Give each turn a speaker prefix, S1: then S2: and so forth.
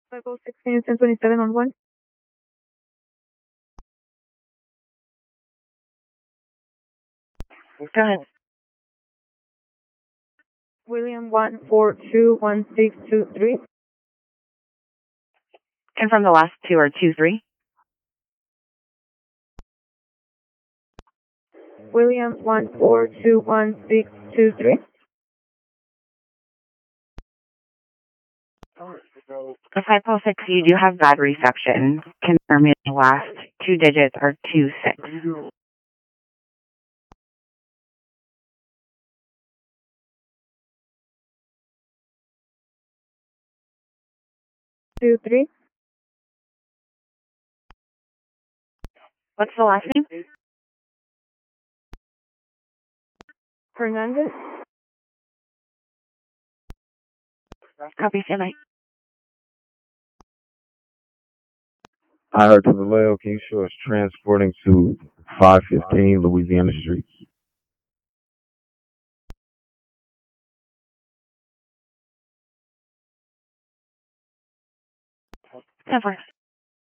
S1: 506 1027 on 1.
S2: Go ahead.
S1: William 1421623.
S2: Confirm the last two are 23.
S1: William 1421623.
S2: The 506, you do have bad reception. Confirm me the last two digits are 26.
S1: 23.
S2: What's the last name?
S1: Hernandez.
S2: Copy, stand by.
S3: I heard to Vallejo, can you show us transporting to 515 Louisiana Street?
S2: Never.